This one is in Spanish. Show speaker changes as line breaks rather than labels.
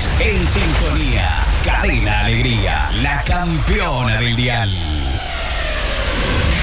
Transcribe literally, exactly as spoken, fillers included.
Estamos en sintonía. Cadena Alegría, la campeona del dial.